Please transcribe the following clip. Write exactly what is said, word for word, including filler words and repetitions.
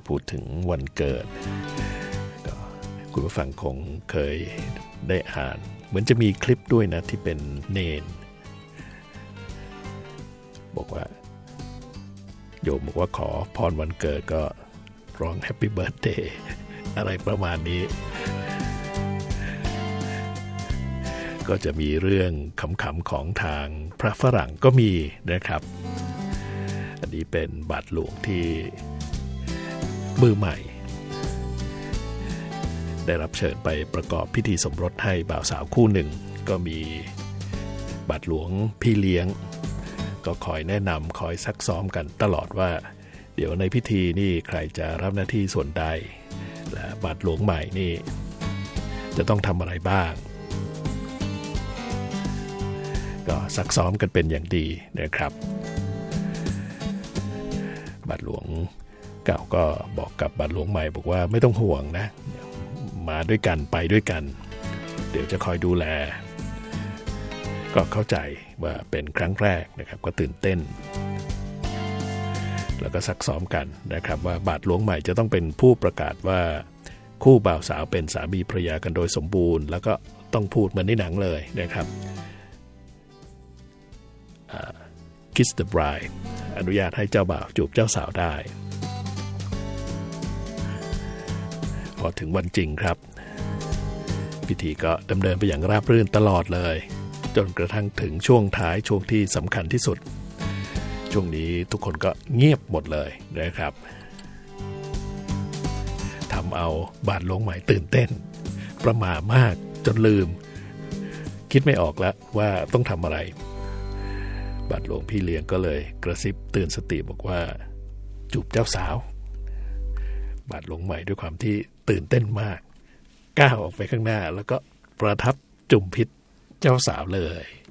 พูดถึงวันเกิดก็คุณผู้ฟังคงเคยได้อ่านเหมือนจะมีคลิปด้วยนะที่เป็นเนนบอกว่าโยมบอกว่าขอพรวันเกิดก็ร้อง Happy Birthday อะไรประมาณนี้ก็จะมีเรื่องขำๆของทางพระฝรั่งก็มีนะครับอันนี้เป็นบาทหลวงที่มือใหม่ได้รับเชิญไปประกอบพิธีสมรสให้บ่าวสาวคู่หนึ่งก็มีบาทหลวงพี่เลี้ยงก็คอยแนะนำคอยซักซ้อมกันตลอดว่าเดี๋ยวในพิธีนี่ใครจะรับหน้าที่ส่วนใดและบาทหลวงใหม่นี่จะต้องทำอะไรบ้างก็ซักซ้อมกันเป็นอย่างดีนะครับบาทหลวงเก่าก็บอกกับบาทหลวงใหม่บอกว่าไม่ต้องห่วงนะมาด้วยกันไปด้วยกันเดี๋ยวจะคอยดูแลก็เข้าใจว่าเป็นครั้งแรกนะครับก็ตื่นเต้นแล้วก็ซักซ้อมกันนะครับว่าบาทหลวงใหม่จะต้องเป็นผู้ประกาศว่าคู่บ่าวสาวเป็นสามีภรรยากันโดยสมบูรณ์แล้วก็ต้องพูดเหมือนในหนังเลยนะครับ uh, Kiss the bride อนุญาตให้เจ้าบ่าวจูบเจ้าสาวได้พอถึงวันจริงครับพิธีก็ดำเนินไปอย่างราบรื่นตลอดเลยจนกระทั่งถึงช่วงท้ายช่วงที่สำคัญที่สุดช่วงนี้ทุกคนก็เงียบหมดเลยนะครับทำเอาบาทหลวงใหม่ตื่นเต้นประหม่ามากจนลืมคิดไม่ออกแล้วว่าต้องทำอะไรบาทหลวงพี่เลี้ยงก็เลยกระซิบเตือนสติบอกว่าจูบเจ้าสาวบาทหลวงใหม่ด้วยความที่ตื่นเต้นมากก้าวออกไปข้างหน้าแล้วก็ประทับจุ่มพิษเจ้าสาวเลย